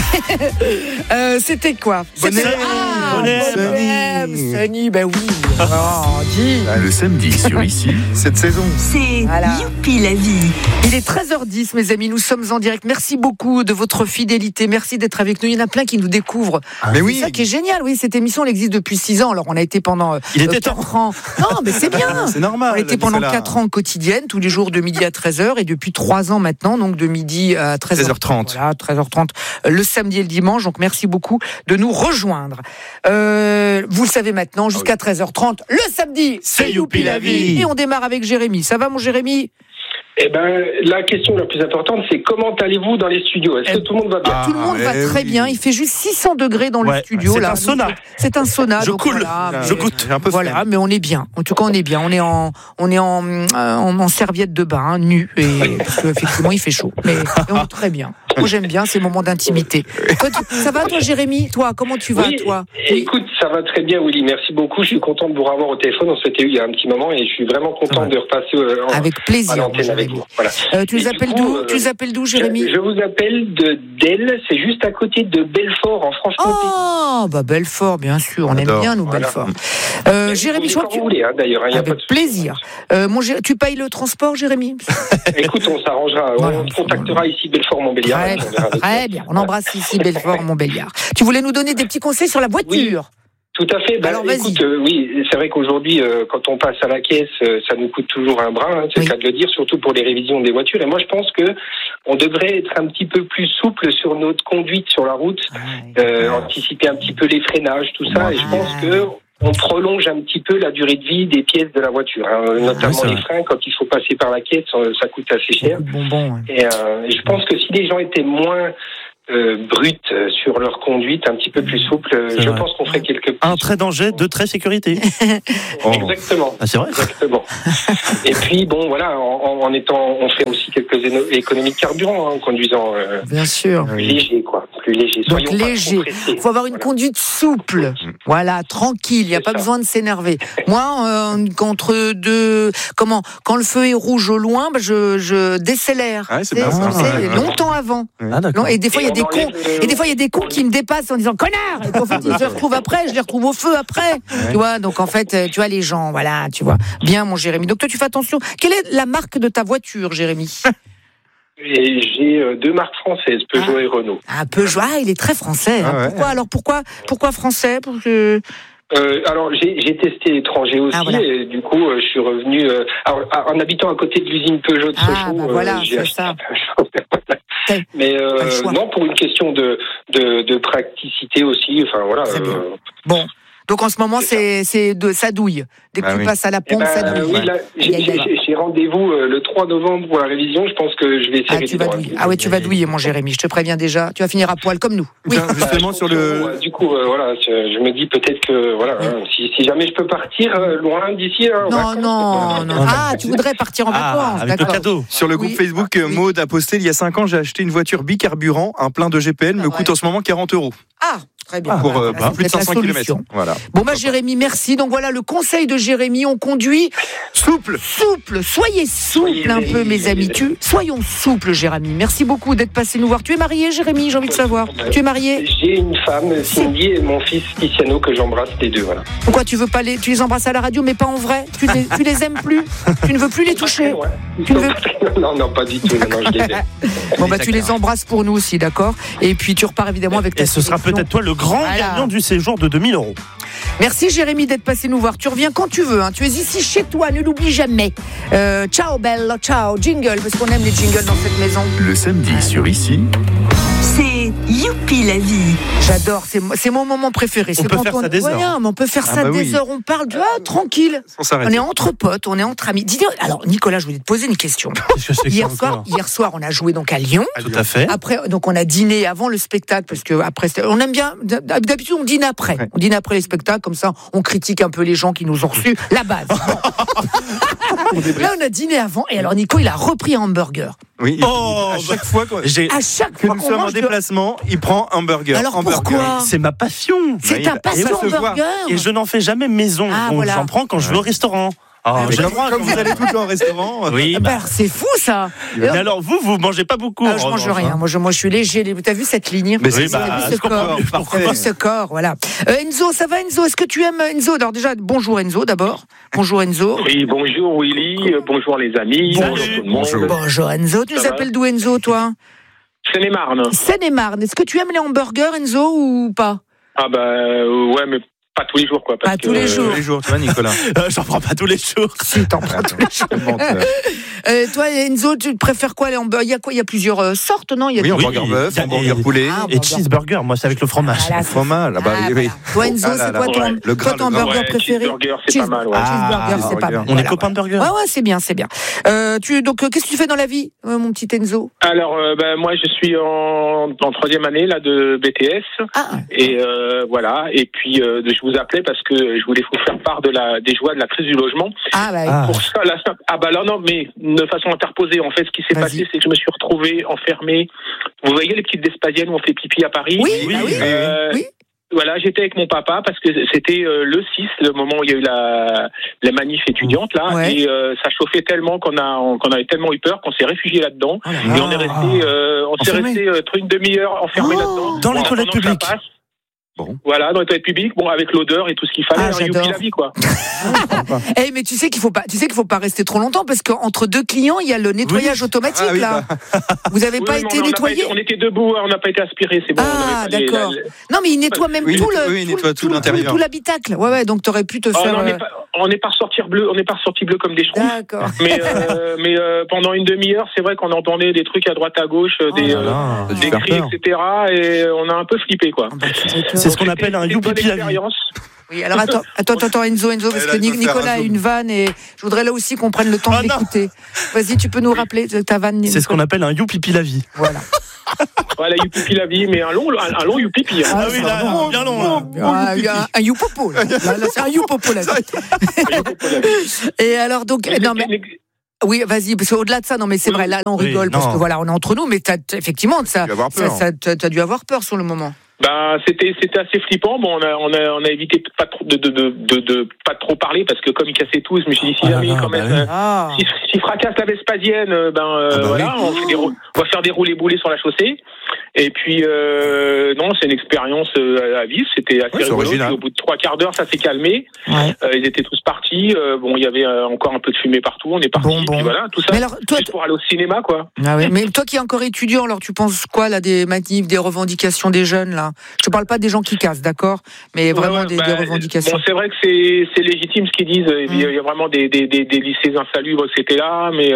C'était quoi? Bonnet. Sunny, ben oui. Dis. Le samedi sur Ici, cette saison. C'est Voilà. Youpi la vie. Il est 13h10, mes amis, nous sommes en direct. Merci beaucoup de votre fidélité, merci d'être avec nous. Il y en a plein qui nous découvrent. Mais C'est ça qui est génial, oui, cette émission, elle existe depuis 6 ans. Alors, on a été pendant Il était 4 ans. Non, mais c'est bien. C'est normal. On a été pendant 4 ans quotidienne, tous les jours de midi à 13h, et depuis 3 ans maintenant, donc de midi à 13h30. Voilà, 13h30, le samedi et le dimanche. Donc, merci beaucoup de nous rejoindre. Vous le savez maintenant, jusqu'à 13h30, le samedi, c'est Youpi la vie. Et on démarre avec Jérémy. Ça va, mon Jérémy? Eh ben, la question la plus importante, c'est comment allez-vous dans les studios? Est-ce que tout le monde va bien? Tout le monde va très bien. Il fait juste 600 degrés dans le studio. C'est là. un sauna. C'est un sauna. Je donc coule. voilà, Je goûte. Un peu Voilà, mais on est bien. En tout cas, on est bien. On est en serviette de bain, nu, et parce qu'effectivement, il fait chaud. Mais on est très bien. Moi, j'aime bien ces moments d'intimité. Toi, ça va, toi, Jérémy? Toi, comment tu vas, Oui, toi? écoute, ça va très bien, Willy. Merci beaucoup. Je suis content de vous revoir au téléphone. On s'était eu il y a un petit moment et je suis vraiment content de repasser Avec plaisir, à l'antenne avec vous. Voilà. Tu nous appelles d'où? Tu nous appelles d'où, Jérémy? Je vous appelle de Delle. C'est juste à côté de Belfort, en Franche-Comté. Oh, bah Belfort, bien sûr. On aime bien, nous, Voilà. Belfort. Jérémy, je quand crois que vous voulez, d'ailleurs. Il y a pas Avec de plaisir. Tu payes le transport, Jérémy? Écoute, on s'arrangera. Voilà, On contactera ici Belfort-Montbéliard. Très bien. On embrasse ici Belfort-Montbéliard. Tu voulais nous donner des petits conseils sur la voiture? Tout à fait. Alors, vas-y. Écoute, oui, c'est vrai qu'aujourd'hui, quand on passe à la caisse, ça nous coûte toujours un bras, c'est le cas de le dire, surtout pour les révisions des voitures. Et moi, je pense que on devrait être un petit peu plus souple sur notre conduite sur la route, anticiper un petit peu les freinages, tout ça. Et je pense que on prolonge un petit peu la durée de vie des pièces de la voiture, notamment les freins. Quand il faut passer par la caisse, ça coûte assez cher. Et je pense que si les gens étaient moins brutes sur leur conduite, un petit peu plus souple, je pense qu'on ferait quelques petits... Un trait danger, 2 traits sécurité. Exactement. Ah, c'est vrai. Exactement. Et puis bon, voilà, on fait aussi quelques économies de carburant en conduisant. Bien sûr. Plus léger, quoi. Plus léger. Donc Soyons léger. pas trop pressés. Il faut avoir une conduite souple. Voilà, tranquille. Il n'y a pas besoin de s'énerver. Moi, quand le feu est rouge au loin, je décélère. Ouais, c'est bien ça. Longtemps avant. Ah, d'accord. Et des fois, il y a des cons. Et des fois, il y a des cons qui me dépassent en disant connard. Et qu'en fait, ils se retrouvent après. Je les retrouve au feu après. Tu vois. Donc en fait, tu vois les gens. Voilà, tu vois. Bien, mon Jérémy. Donc toi, tu fais attention. Quelle est la marque de ta voiture, Jérémy? Et j'ai 2 marques françaises, Peugeot et Renault. Ah, Peugeot. Ah, il est très français. Hein. Ah ouais. Pourquoi français? Alors j'ai testé l'étranger aussi, et du coup je suis revenu en habitant à côté de l'usine Peugeot de Sochaux. Bah voilà, j'ai c'est acheté ça. Peugeot. Mais non, pour une question de praticité aussi. Enfin voilà. Bon. Donc en ce moment, ça douille. Dès que tu passes à la pompe, ça douille. Oui, là, j'ai rendez-vous le 3 novembre pour la révision. Je pense que je vais essayer tu vas douiller. Ah ouais, tu vas douiller, mon Jérémy. Je te préviens déjà. Tu vas finir à poil comme nous. Oui. Tiens, justement sur le. Du coup, voilà, je me dis peut-être que voilà, si jamais je peux partir loin d'ici. Non. Ah, tu voudrais partir en vacances, avec d'accord. le cadeau. Sur le groupe Facebook, Maud a posté il y a 5 ans, j'ai acheté une voiture bicarburant, un plein de GPL, me coûte en ce moment 40 €. Ah, très bien. Pour Voilà, plus de c'est la 500 km. solution. Voilà. Bon, Jérémy, merci. Donc voilà le conseil de Jérémy. On conduit souple. Soyez souple un peu, mes amis. Soyons souples, Jérémy. Merci beaucoup d'être passé nous voir. Tu es marié, Jérémy? J'ai envie de savoir. Tu es marié? J'ai une femme, Cindy, et mon fils, Tiziano, que j'embrasse les deux. Voilà. Pourquoi tu les embrasses à la radio, mais pas en vrai? Tu les aimes plus? Tu ne veux plus les toucher? Non, pas du tout. Non, je les aime. Bon, tu les embrasses pour nous aussi, d'accord? Et puis tu repars évidemment avec ta Et ce sera peut-être toi le grand gagnant du séjour de 2000 €. Merci Jérémy d'être passé nous voir. Tu reviens quand tu veux. Tu es ici chez toi, ne l'oublie jamais. Ciao Bella, ciao. Jingle, parce qu'on aime les jingles dans cette maison. Le samedi sur Ici. C'est Youpi la vie. J'adore, c'est mon moment préféré. On peut faire ça des heures. On peut faire ça des heures. On parle tranquille. On est entre potes, on est entre amis. Dis-moi, alors Nicolas, je voulais te poser une question. Hier soir, on a joué donc à Lyon. Tout à fait. Après, donc on a dîné avant le spectacle parce que après, on aime bien. D'habitude, on dîne après. On dîne après les spectacles, comme ça, on critique un peu les gens qui nous ont reçus. La base. Là, on a dîné avant. Et alors, Nico, il a repris un hamburger. Oui. À chaque fois que nous sommes en déplacement, il prend un burger. Alors pourquoi? C'est ma passion. C'est ta passion, hamburger. Et je n'en fais jamais maison. J'en prends quand je vais au restaurant. Ah, j'ai le droit, Comme vous allez tout le temps au restaurant. Oui. C'est fou ça. Mais alors vous mangez pas beaucoup. Je mange rien. Moi, je suis léger. T'as vu cette ligne? Mais Oui, T'as vu ce corps? parfait. T'as vu ce corps, voilà. Enzo, ça va Enzo? Est-ce que tu aimes Enzo? Alors déjà, bonjour Enzo d'abord. Bonjour Enzo. Oui, bonjour Willy, bonjour les amis, bonjour tout le monde. Bonjour. Bonjour Enzo. Tu nous Ça va appelles d'où Enzo, toi? Seine-et-Marne. Seine-et-Marne. Est-ce que tu aimes les hamburgers, Enzo, ou pas? Ah ouais, mais pas tous les jours quoi. Pas tous les jours. Tous les jours, tu vois, Nicolas. J'en prends pas tous les jours. Si, t'en prends tous les jours. Toi, Enzo, tu préfères quoi les hamburgers? Il y a quoi? Il y a plusieurs sortes, non? Il y a Oui, des- hamburger bœuf, il y a- hamburger poulet. Ah, Et cheeseburger, moi c'est avec le fromage. Voilà, Fromage, là-bas, Ah, oui. voilà. Toi, Enzo, Ah là c'est là, quoi ton, ouais. Le gras, toi, ton le gras. burger préféré? Cheeseburger, c'est pas mal, ouais. Cheeseburger, c'est pas mal. On est Voilà. copains de burger. Ouais, c'est bien, c'est bien. Donc, qu'est-ce que tu fais dans la vie, mon petit Enzo? Alors, moi, je suis en troisième année là de BTS. Ah, Et voilà. Et puis, je vous appelais parce que je voulais vous faire part des joies de la crise du logement. bah, Ah. Pour ça, là, non, mais de façon interposée. En fait, ce qui s'est Vas-y. passé, c'est que je me suis retrouvé enfermé. Vous voyez les petites Vespasiennes où on fait pipi à Paris? oui, Oui, bah oui. oui. Oui. Voilà, j'étais avec mon papa parce que c'était le 6, le moment où il y a eu la manif étudiante là, Ouais. et ça chauffait tellement qu'on avait tellement eu peur qu'on s'est réfugié là-dedans. Oh là Et là. on est resté, Enfermé. une demi-heure enfermé Oh. là-dedans. Dans les toilettes pendant que ça publiques. passe. Bon. Voilà, dans les toilettes publiques, bon, avec l'odeur et tout ce qu'il fallait, Ah, youpi j'adore. la vie, quoi. Mais tu sais qu'il faut pas rester trop longtemps parce qu'entre deux clients, il y a le nettoyage automatique Ah oui, là. Vous avez Oui, pas mais été on n'a nettoyé? on était debout, on n'a pas été aspiré, c'est bon. Ah, on avait pas les- d'accord. Non, mais il nettoie même Oui, tout il nettoie tout l'intérieur. tout l'habitacle. Ouais, donc t'aurais pu te Oh, faire. non, on n'est pas ressorti bleu comme des schtroumpfs. D'accord. Mais pendant une demi-heure, c'est vrai qu'on entendait des trucs à droite à gauche, des Ah. Ça a dû des faire cris, peur. etc. Et on a un peu flippé, quoi. Ah bah, tu m'étonnes. C'est ce qu'on appelle un C'était une bonne youpi la vie. expérience. Oui, alors attends, Enzo, parce là, que il faut faire Nicolas un a zoom. une vanne et je voudrais là aussi qu'on prenne le temps Ah de non. l'écouter. Vas-y, tu peux nous rappeler ta vanne, C'est ce qu'on appelle un youpi la vie. Voilà. Voilà, youpipi la vie, mais un long youpipi. Hein. Ah oui, là, bien long là. Ah, il y a un youpopo, là. Là, c'est un youpopo, là. Et alors, donc, non, mais. Oui, vas-y, parce qu'au-delà de ça, non, mais c'est vrai, là, on Oui, rigole, parce non. que voilà, on est entre nous, mais effectivement, ça, dû avoir peur. t'as dû avoir peur sur le moment. Ben, c'était assez flippant. Bon, on a évité pas trop de pas trop parler parce que comme ils cassaient tous, je me suis dit si Ah jamais là, quand bah même oui. Ah. s'ils fracassent la Vespasienne, voilà, oui. on va faire des roulés-boulés sur la chaussée. Et puis non, c'est une expérience à vivre. C'était assez Ouais, c'est rigolo. original. Puis, au bout de 3/4 d'heure, ça s'est calmé. Ouais. Ils étaient tous partis. Bon, il y avait encore un peu de fumée partout. On est parti. Bon. Puis voilà, tout ça. Mais alors, toi, Juste pour aller au cinéma, quoi. Ah ouais. Mais toi qui es encore étudiant, alors tu penses quoi là des manifs, des revendications des jeunes là? Je te parle pas des gens qui cassent, d'accord? Mais vraiment des revendications. Bon, c'est vrai que c'est légitime ce qu'ils disent. Il y a vraiment des lycées insalubres, c'était là, mais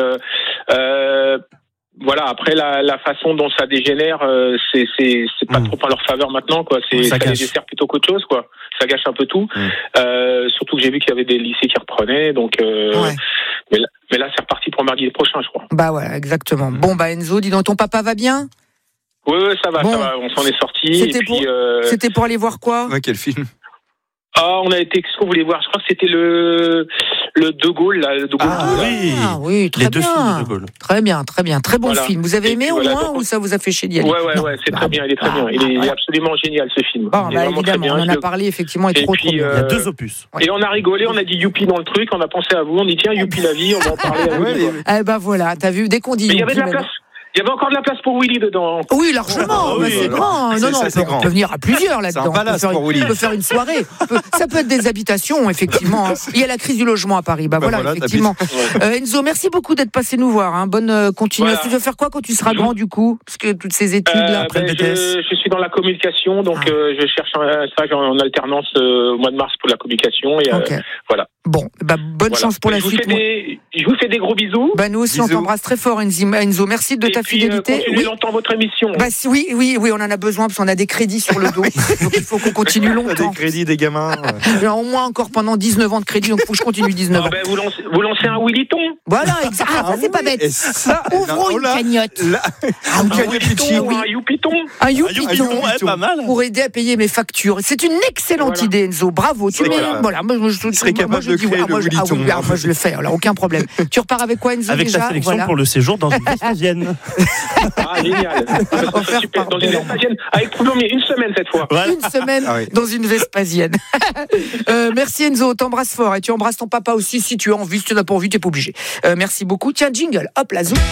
voilà. Après la façon dont ça dégénère, c'est pas trop en leur faveur maintenant, quoi. Ça Ça les gâche. dessert plutôt qu'autre chose, quoi. Ça gâche un peu tout. Surtout que j'ai vu qu'il y avait des lycées qui reprenaient, donc. Ouais. Mais là, c'est reparti pour mardi prochain, je crois. Bah ouais, exactement. Bon, bah Enzo, dis donc, ton papa va bien? Oui, ça va, Bon. ça va. On s'en est sorti. C'était Et puis, C'était pour aller voir quoi? Ouais, quel film. on a été. Qu'est-ce qu'on voulait voir? Je crois que c'était le De Gaulle, là. Le De Gaulle. Ah oui. Ah oui, très Les deux bien. films de Gaulle. Très bien, très bien. Très bon Voilà. film. Vous avez Et aimé puis au voilà, moins donc, ou ça vous a fait chier d'y aller? Ouais, Non. c'est très bien, il est très bien. Il est absolument génial, ce film. Bon, Il est bah, vraiment très évidemment, bien. on en a parlé, effectivement, et Et trop puis, bien. Il y a 2 opus. Et on a rigolé, on a dit youpi dans le truc, on a pensé à vous, on dit tiens, youpi la vie, on va en parler à vous. Ouais, quoi. Eh ben voilà, t'as vu, dès qu'on dit Mais il y avait de la Youpi, place. Il y avait encore de la place pour Willy dedans. Oui, largement, Ah mais oui, c'est alors, grand. c'est- Non, non, ça, on c'est peut, grand. on peut venir à plusieurs là-dedans. C'est un palace pour Willy. On peut faire une soirée. Ça peut être des habitations, effectivement. Il y a la crise du logement à Paris. Bah voilà, voilà, effectivement. Enzo, merci beaucoup d'être passé nous voir. Hein. Bonne continuation. Voilà. Tu veux faire quoi quand tu seras grand, du coup? Parce que toutes ces études-là. après le BTS. Je suis dans la communication, donc je cherche un stage en alternance au mois de mars pour la communication. Et, Ok. voilà. Bon, bah, bonne Voilà. chance pour la Je vous suite. je vous fais des gros bisous. Bah, nous aussi, on Bisous. t'embrasse très fort, Enzo. Merci de Et ta puis, fidélité. continuez longtemps votre émission. Bah, oui, on en a besoin parce qu'on a des crédits sur le dos. Donc il faut qu'on continue Des longtemps. crédits, des gamins. J'ai au moins encore pendant 19 ans de crédit, donc il faut que je continue 19 ans. Vous lancez un Willyton. Voilà, exact. Ah, ça c'est pas bête. Et ça, Ouvrons oh une là, cagnotte. là, Un une cagnotte Willyton, Litchi. oui. Un youpiton. Un Ah, youpiton. youpi, ouais, pas mal. Pour aider à payer mes factures. C'est une excellente Voilà. idée, Enzo. Bravo. Tu C'est mets, clair. voilà. Moi, je serais capable de créer le moi, Willyton. moi, je le fais. Alors, aucun problème. Tu repars avec quoi, Enzo, Avec déjà? ta sélection Voilà. pour le séjour dans une Vespasienne. Ah, génial. Offert Super. par Dans une Bellon. Vespasienne, avec Prud'homme, une semaine cette fois. Voilà. Une semaine Ah oui. dans une Vespasienne. Merci Enzo, t'embrasses fort et tu embrasses ton papa aussi si tu as envie, si tu n'as pas envie, t'es pas obligé. Merci beaucoup. Tiens, jingle, hop, la zou.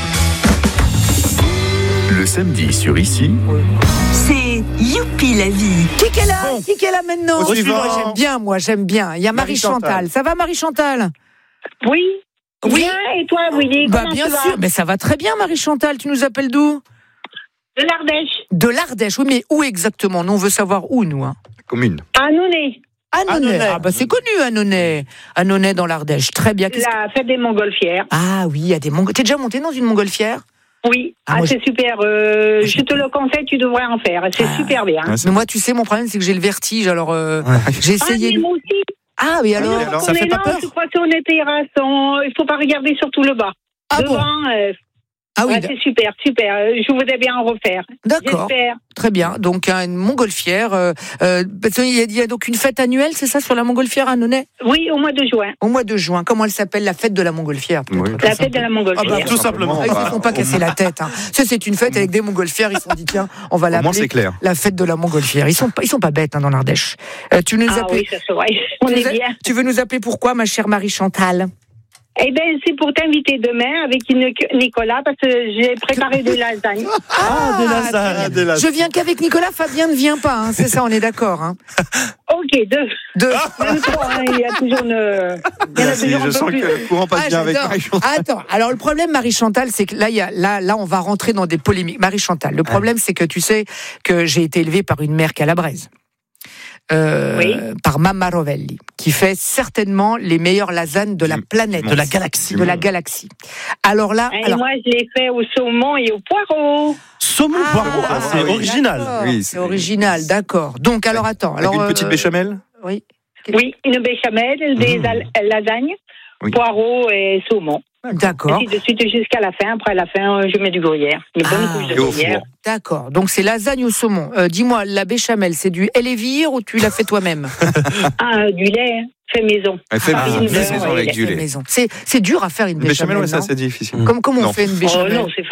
Le samedi sur Ici, C'est Youpi la vie. Qui est là? Qui est là maintenant? Au suivant. J'aime bien. Il y a Marie-Chantal. Ça va, Marie-Chantal? Oui. Oui. Bien, et toi, Willy, Bah, comment bien tu vas? sûr, mais ça va très bien, Marie-Chantal. Tu nous appelles d'où? De l'Ardèche. De l'Ardèche, oui, mais où exactement? Nous, on veut savoir où, nous. Hein. Commune. À Nouné, Annonay. Annonay. Ah, bah, c'est connu, Annonay. Annonay dans l'Ardèche. Très bien. la fête des Montgolfières. Ah, oui, il y a des Mongols. T'es déjà monté dans une montgolfière? Oui, Ah, moi, c'est super. Je te le conseille, tu devrais en faire. C'est super bien. Ouais, c'est- Mais moi, tu sais, mon problème, c'est que j'ai le vertige. Alors, j'ai Ah, essayé. mais moi aussi. Ah, mais alors? alors, ça on fait est pas là, peur? je crois qu'on est terrasse. Il faut pas regarder surtout le bas. Ah bon? Devant, Ah oui, ouais, c'est super, super. Je voudrais bien en refaire. d'accord. J'espère. Très bien. Donc, une montgolfière. Parce qu'il y a donc une fête annuelle, c'est ça, sur la montgolfière à Annonay? Oui, au mois de juin. Au mois de juin. Comment elle s'appelle? La fête de la montgolfière, peut-être. Oui. La fête de la Montgolfière. Ah bah, Tout simplement. Ah, ils ne se font pas casser la tête. Hein. Ça, c'est une fête avec des montgolfières. Ils se sont dit, tiens, on va Au moins, l'appeler c'est clair. la fête de la montgolfière. Ils sont pas bêtes hein, dans l'Ardèche. Tu veux nous Ah appeler? oui, ça se voit. On tu est veux- bien. Tu veux nous appeler pourquoi, ma chère Marie-Chantal? Eh bien, c'est pour t'inviter demain avec Nicolas parce que j'ai préparé des lasagnes. Ah, des lasagnes. Je viens qu'avec Nicolas, Fabien ne vient pas. Hein. C'est ça, on est d'accord. Hein. Ok, deux. Même trois, hein, il y a toujours une. Il y en a Merci, toujours un je peu sens plus. que le courant passe bien avec j'adore. Marie-Chantal. Attends, alors le problème, Marie-Chantal, c'est que là, on va rentrer dans des polémiques. Marie-Chantal, le problème, c'est que tu sais que j'ai été élevée par une mère calabraise. Oui. Par Mamma Rovelli, qui fait certainement les meilleures lasagnes de la planète. De la galaxie. De la galaxie. Alors là, Et alors, moi, je l'ai fait au saumon et au poireau. Saumon poireau. Ah, c'est oui. original. d'accord, Oui, c'est c'est- original, d'accord. Donc, alors attends. Avec Alors, une petite béchamel. Oui. Oui, une béchamel, des lasagnes, Oui. poireau et saumon. D'accord. Ainsi de suite jusqu'à la fin. Après la fin, je mets du gruyère. Une bonne couche de Et au gruyère. four. D'accord. Donc, c'est lasagne au saumon. Dis-moi, la béchamel, c'est du Elévir ou tu l'as fait toi-même? Ah, du lait, fait maison. Elle fait Ah, maison maison, avec ouais, du lait. Maison. C'est dur à faire une Une béchamel, béchamel. ouais, c'est non assez difficile. Comment on Non. fait une Oh béchamel? non, c'est